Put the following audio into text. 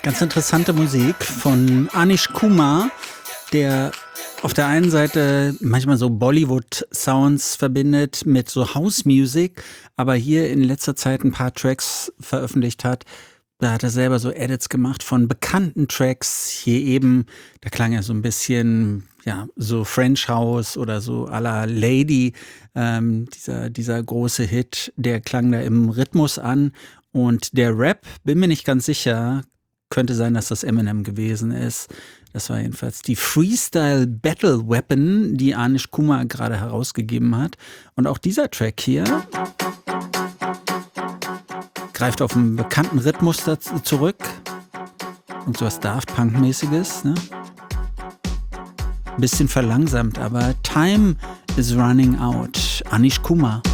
Ganz interessante Musik von Anish Kumar, der auf der einen Seite manchmal so Bollywood-Sounds verbindet mit so House-Music, aber hier in letzter Zeit ein paar Tracks veröffentlicht hat. Da hat er selber so Edits gemacht von bekannten Tracks. Hier eben, da klang er so ein bisschen, ja, so French House oder so à la Lady. Dieser große Hit, der klang da im Rhythmus an. Und der Rap, bin mir nicht ganz sicher, könnte sein, dass das Eminem gewesen ist. Das war jedenfalls die Freestyle Battle Weapon, die Anish Kumar gerade herausgegeben hat. Und auch dieser Track hier greift auf einen bekannten Rhythmus zurück. Und so was Daft Punk-mäßiges, ne? Bisschen verlangsamt, aber Time is running out. Anish Kumar.